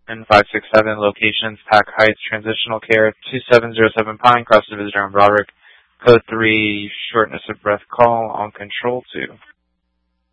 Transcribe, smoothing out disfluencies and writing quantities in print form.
and 567 locations, Pack Heights, Transitional Care, 2707 Pine, Cross the Visitor on Broderick, Code 3, shortness of breath call on Control 2.